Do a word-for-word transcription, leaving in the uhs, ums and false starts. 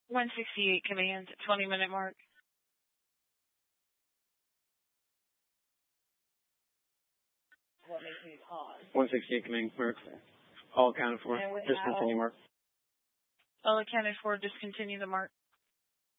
one sixty-eight command, twenty minute mark. What makes me pause? one sixty-eight command, mark. All accounted for. And without- Discontinue mark. All accounted for, discontinue the mark.